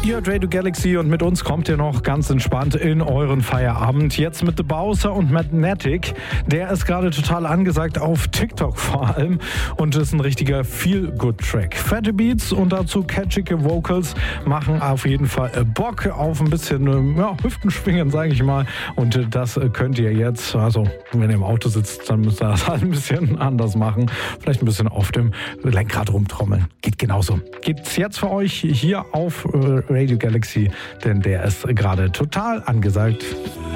Ihr hört Radio Galaxy und mit uns kommt ihr noch ganz entspannt in euren Feierabend. Jetzt mit The Bowser und Magnetic. Der ist gerade total angesagt auf TikTok vor allem und ist ein richtiger Feel-Good-Track. Fette Beats und dazu catchige Vocals machen auf jeden Fall Bock auf ein bisschen Hüftenschwingen, sage ich mal. Und das könnt ihr jetzt, also wenn ihr im Auto sitzt, dann müsst ihr das halt ein bisschen anders machen. Vielleicht ein bisschen auf dem Lenkrad rumtrommeln. Geht genauso. Gibt's jetzt für euch hier auf Radio Galaxy, denn der ist gerade total angesagt.